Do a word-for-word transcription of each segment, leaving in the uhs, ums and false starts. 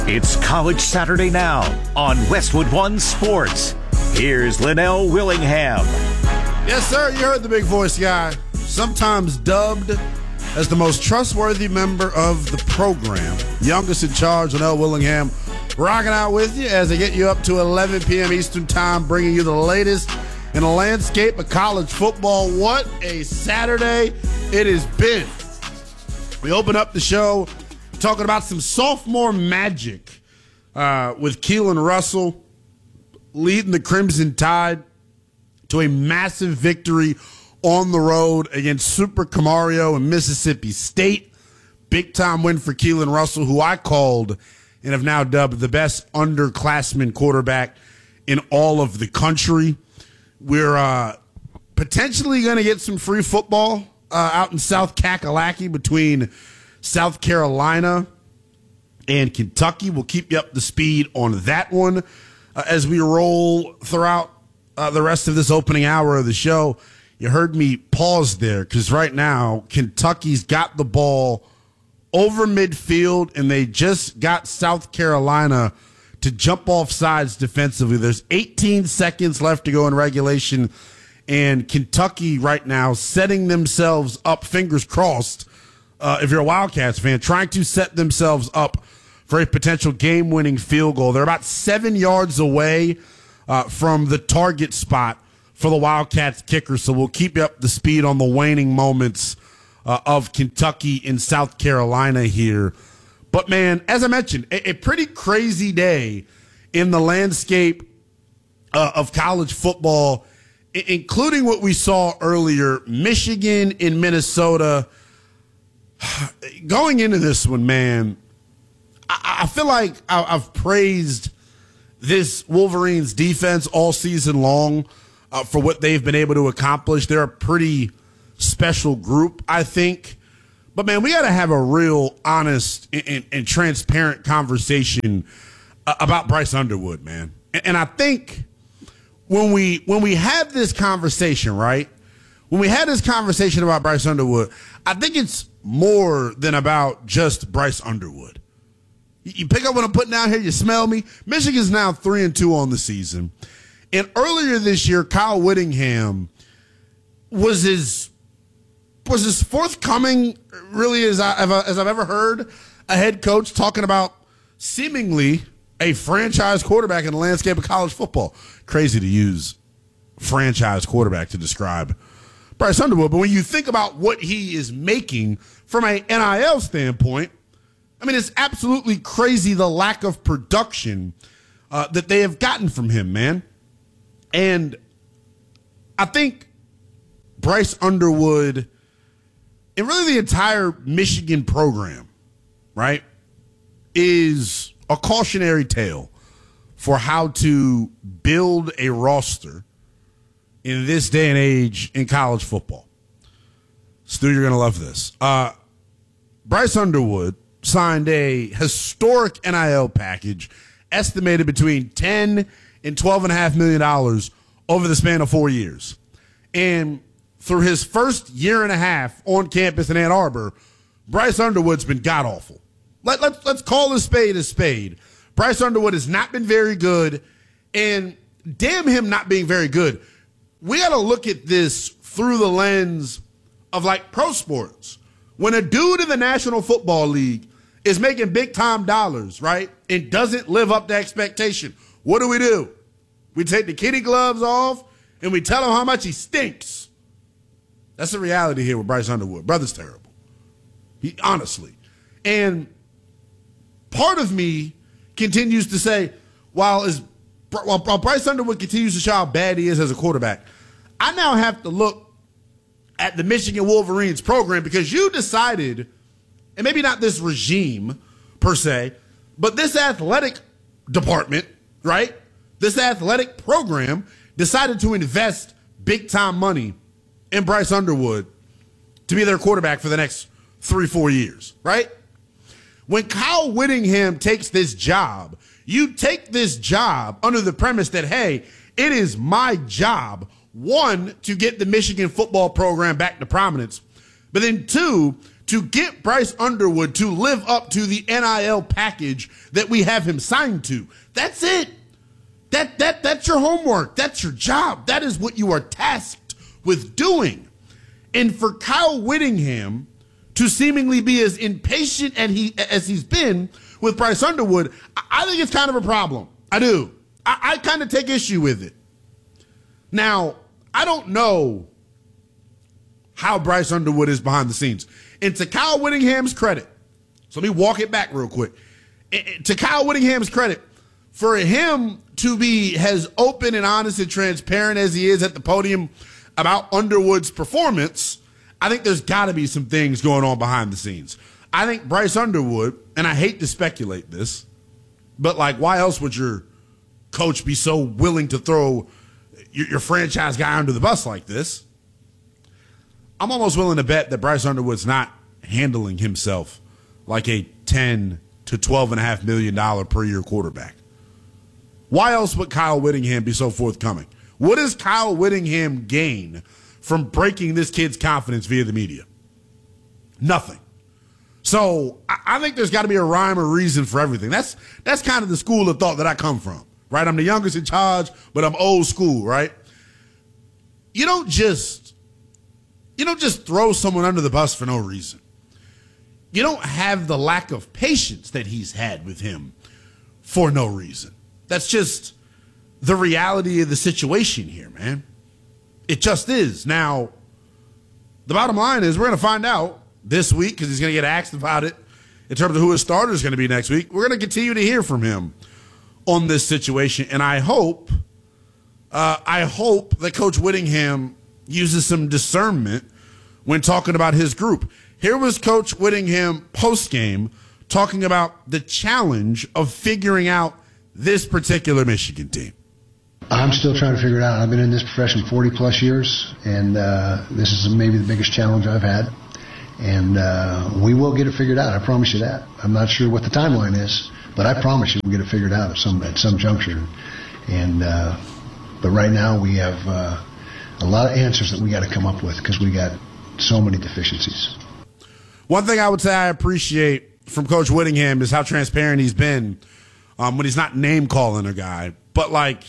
It's College Saturday Now on Westwood One Sports. Here's Linnell Willingham. Yes, sir. You heard the big voice guy, sometimes dubbed as the most trustworthy member of the program. Youngest in charge, Linnell Willingham, rocking out with you as I get you up to eleven p.m. Eastern Time, bringing you the latest in the landscape of college football. What a Saturday it has been. We open up the show talking about some sophomore magic uh, with Keelan Russell leading the Crimson Tide to a massive victory on the road against Super Camario and Mississippi State. Big time win for Keelan Russell, who I called and have now dubbed the best underclassman quarterback in all of the country. We're uh, potentially going to get some free football uh, out in South Kakalaki between South Carolina and Kentucky. We'll keep you up to speed on that one uh, as we roll throughout uh, the rest of this opening hour of the show. You heard me pause there because right now Kentucky's got the ball over midfield and they just got South Carolina to jump off sides defensively. There's eighteen seconds left to go in regulation, and Kentucky right now setting themselves up, fingers crossed, Uh, if you're a Wildcats fan, trying to set themselves up for a potential game-winning field goal. They're about seven yards away uh, from the target spot for the Wildcats kicker, so we'll keep you up to speed on the waning moments uh, of Kentucky and South Carolina here. But, man, as I mentioned, a, a pretty crazy day in the landscape uh, of college football, I- including what we saw earlier, Michigan and Minnesota. Going into this one, man, I, I feel like I, I've praised this Wolverines defense all season long uh, for what they've been able to accomplish. They're a pretty special group, I think. But, man, we got to have a real honest and, and, and transparent conversation uh, about Bryce Underwood, man. And, and I think when we when we had this conversation, right, when we had this conversation about Bryce Underwood, I think it's more than about just Bryce Underwood. You pick up what I'm putting down here, you smell me. Michigan's now three and two on the season. And earlier this year, Kyle Whittingham was as was as forthcoming really as I as I've ever heard a head coach talking about seemingly a franchise quarterback in the landscape of college football. Crazy to use franchise quarterback to describe Bryce Underwood, but when you think about what he is making from an N I L standpoint, I mean, it's absolutely crazy the lack of production uh, that they have gotten from him, man. And I think Bryce Underwood and really the entire Michigan program, right, is a cautionary tale for how to build a roster in this day and age in college football. Stu, you're going to love this. Uh, Bryce Underwood signed a historic N I L package estimated between ten and twelve point five million dollars over the span of four years. And through his first year and a half on campus in Ann Arbor, Bryce Underwood's been god-awful. Let, let's, let's call a spade a spade. Bryce Underwood has not been very good, and damn him not being very good. We got to look at this through the lens of like pro sports. When a dude in the National Football League is making big time dollars, right, and doesn't live up to expectation, what do we do? We take the kitty gloves off and we tell him how much he stinks. That's the reality here with Bryce Underwood. Brother's terrible. He honestly. And part of me continues to say, while as While, while Bryce Underwood continues to show how bad he is as a quarterback, I now have to look at the Michigan Wolverines program because you decided, and maybe not this regime per se, but this athletic department, right? This athletic program decided to invest big-time money in Bryce Underwood to be their quarterback for the next three, four years, right? When Kyle Whittingham takes this job, you take this job under the premise that, hey, it is my job, one, to get the Michigan football program back to prominence, but then two, to get Bryce Underwood to live up to the N I L package that we have him signed to. That's it. That that that's your homework. That's your job. That is what you are tasked with doing. And for Kyle Whittingham to seemingly be as impatient and he as he's been with Bryce Underwood, I think it's kind of a problem. I do. I, I kind of take issue with it. Now, I don't know how Bryce Underwood is behind the scenes. And to Kyle Whittingham's credit, so let me walk it back real quick. To Kyle Whittingham's credit, for him to be as open and honest and transparent as he is at the podium about Underwood's performance, I think there's got to be some things going on behind the scenes. I think Bryce Underwood, and I hate to speculate this, but like, why else would your coach be so willing to throw your, your franchise guy under the bus like this? I'm almost willing to bet that Bryce Underwood's not handling himself like a ten to twelve and a half million dollar per year quarterback. Why else would Kyle Whittingham be so forthcoming? What does Kyle Whittingham gain from breaking this kid's confidence via the media? Nothing. So I, I think there's got to be a rhyme or reason for everything. That's that's kind of the school of thought that I come from, right? I'm the youngest in charge, but I'm old school, right? You don't just you don't just throw someone under the bus for no reason. You don't have the lack of patience that he's had with him for no reason. That's just the reality of the situation here, man. It just is. Now, the bottom line is we're going to find out this week because he's going to get asked about it in terms of who his starter is going to be next week. We're going to continue to hear from him on this situation, and I hope, uh, I hope that Coach Whittingham uses some discernment when talking about his group. Here was Coach Whittingham post-game talking about the challenge of figuring out this particular Michigan team. I'm still trying to figure it out. I've been in this profession forty plus years, and uh, this is maybe the biggest challenge I've had. And uh, we will get it figured out. I promise you that. I'm not sure what the timeline is, but I promise you we'll get it figured out at some at some juncture. And uh, but right now we have uh, a lot of answers that we got to come up with because we got so many deficiencies. One thing I would say I appreciate from Coach Whittingham is how transparent he's been um, when he's not name calling a guy, but like.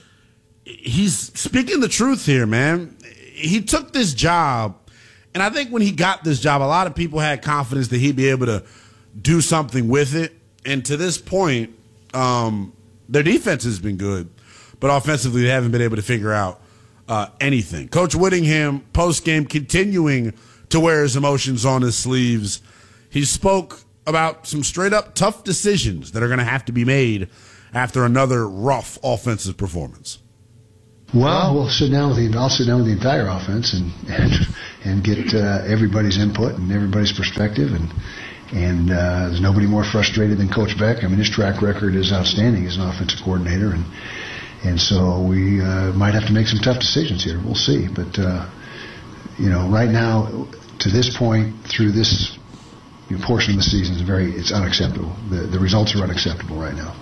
He's speaking the truth here, man. He took this job, and I think when he got this job, a lot of people had confidence that he'd be able to do something with it. And to this point, um, their defense has been good, but offensively they haven't been able to figure out uh, anything. Coach Whittingham, post-game, continuing to wear his emotions on his sleeves. He spoke about some straight-up tough decisions that are going to have to be made after another rough offensive performance. Well, we'll sit down with the. I'll sit down with the entire offense and and, and get uh, everybody's input and everybody's perspective. And and uh, there's nobody more frustrated than Coach Beck. I mean, his track record is outstanding as an offensive coordinator, and and so we uh, might have to make some tough decisions here. We'll see. But uh, you know, right now, to this point, through this you know, portion of the season, is very it's unacceptable. The the results are unacceptable right now.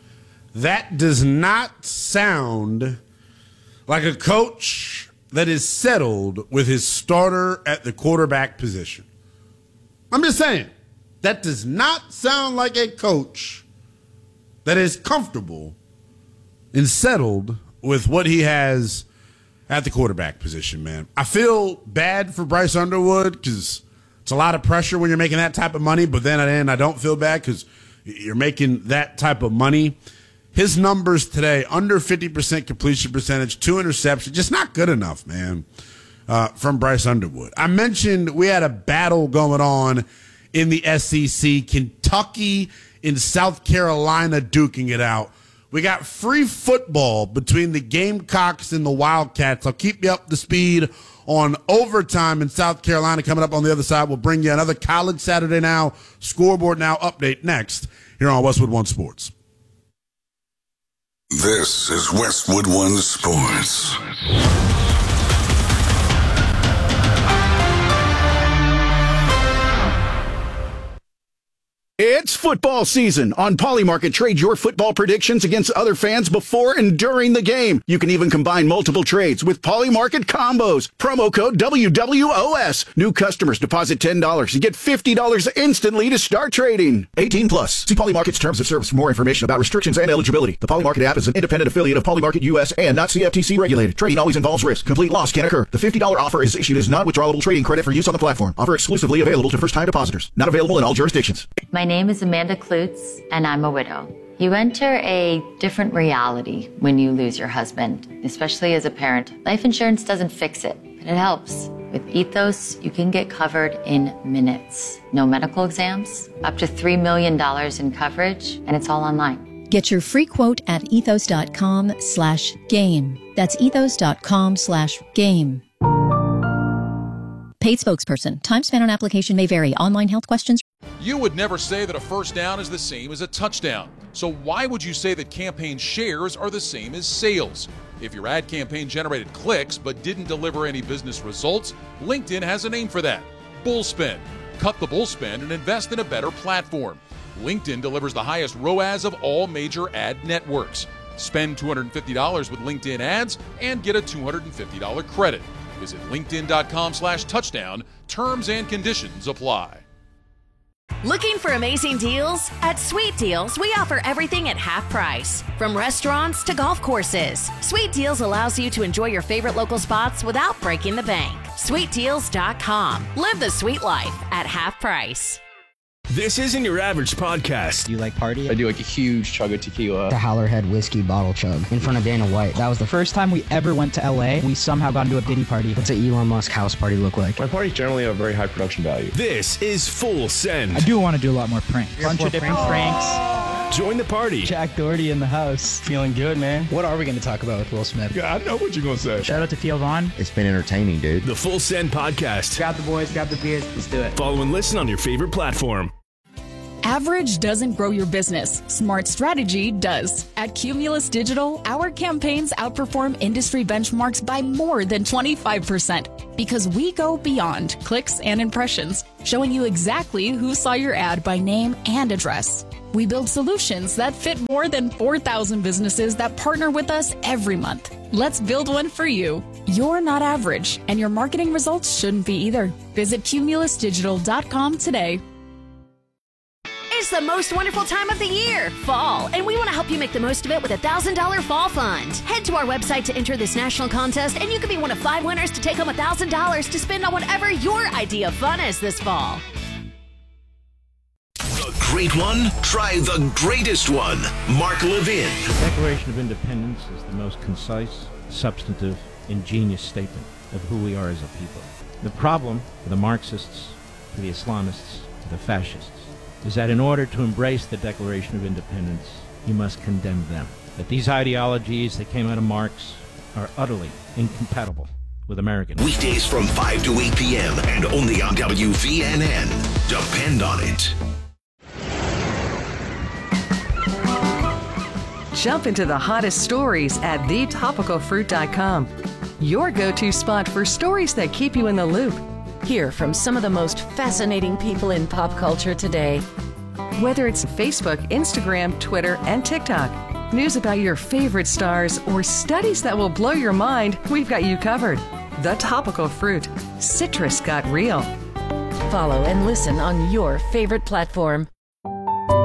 That does not sound like a coach that is settled with his starter at the quarterback position. I'm just saying, that does not sound like a coach that is comfortable and settled with what he has at the quarterback position, man. I feel bad for Bryce Underwood because it's a lot of pressure when you're making that type of money, but then at the end, I don't feel bad because you're making that type of money. His numbers today, under fifty percent completion percentage, two interceptions, just not good enough, man, uh, from Bryce Underwood. I mentioned we had a battle going on in the S E C, Kentucky and South Carolina duking it out. We got free football between the Gamecocks and the Wildcats. I'll keep you up to speed on overtime in South Carolina coming up on the other side. We'll bring you another College Saturday Now, Scoreboard Now update next here on Westwood One Sports. This is Westwood One Sports. It's football season. On Polymarket, trade your football predictions against other fans before and during the game. You can even combine multiple trades with Polymarket combos. Promo code W W O S. New customers deposit ten dollars and get fifty dollars instantly to start trading. eighteen plus. See Polymarket's terms of service for more information about restrictions and eligibility. The Polymarket app is an independent affiliate of Polymarket U S and not C F T C regulated. Trading always involves risk. Complete loss can occur. The fifty dollars offer is issued as non-withdrawable trading credit for use on the platform. Offer exclusively available to first-time depositors. Not available in all jurisdictions. My name is Amanda Klutz, and I'm a widow. You enter a different reality when you lose your husband, especially as a parent. Life insurance doesn't fix it, but it helps. With Ethos, you can get covered in minutes. No medical exams, up to three million dollars in coverage, and it's all online. Get your free quote at ethos.com slash game. That's ethos.com slash game. Paid spokesperson. Time spent on application may vary. Online health questions. You would never say that a first down is the same as a touchdown. So why would you say that campaign shares are the same as sales? If your ad campaign generated clicks but didn't deliver any business results, LinkedIn has a name for that. Bullspend. Cut the bullspend and invest in a better platform. LinkedIn delivers the highest R O A S of all major ad networks. Spend two hundred fifty dollars with LinkedIn ads and get a two hundred fifty dollars credit. Visit linkedin.com slash touchdown. Terms and conditions apply. Looking for amazing deals? At Sweet Deals, we offer everything at half price. From restaurants to golf courses, Sweet Deals allows you to enjoy your favorite local spots without breaking the bank. sweet deals dot com. Live the sweet life at half price. This isn't your average podcast. Do you like party? I do like a huge chug of tequila. The Howlerhead whiskey bottle chug in front of Dana White. That was the first time we ever went to L A. We somehow got into a Diddy party. What's an Elon Musk house party look like? My parties generally have very high production value. This is Full Send. I do want to do a lot more pranks. A bunch of different pranks. Join the party. Jack Doherty in the house. Feeling good, man. What are we going to talk about with Will Smith? Yeah, I know what you're going to say. Shout out to Theo Vaughn. It's been entertaining, dude. The Full Send podcast. Grab the boys, grab the beers. Let's do it. Follow and listen on your favorite platform. Average doesn't grow your business. Smart strategy does. At Cumulus Digital, our campaigns outperform industry benchmarks by more than twenty-five percent because we go beyond clicks and impressions, showing you exactly who saw your ad by name and address. We build solutions that fit more than four thousand businesses that partner with us every month. Let's build one for you. You're not average, and your marketing results shouldn't be either. Visit cumulus digital dot com today. It's the most wonderful time of the year, fall, and we want to help you make the most of it with a one thousand dollars Fall Fund. Head to our website to enter this national contest, and you can be one of five winners to take home one thousand dollars to spend on whatever your idea of fun is this fall. The great one? Try the greatest one. Mark Levin. The Declaration of Independence is the most concise, substantive, ingenious statement of who we are as a people. The problem for the Marxists, for the Islamists, for the fascists, is that in order to embrace the Declaration of Independence, you must condemn them. That these ideologies that came out of Marx are utterly incompatible with American. Weekdays from five to eight p.m. and only on W V N N. Depend on it. Jump into the hottest stories at the topical fruit dot com. Your go-to spot for stories that keep you in the loop. Hear from some of the most fascinating people in pop culture today. Whether it's Facebook, Instagram, Twitter, and TikTok, news about your favorite stars, or studies that will blow your mind, we've got you covered. The Topical Fruit. Citrus got real. Follow and listen on your favorite platform.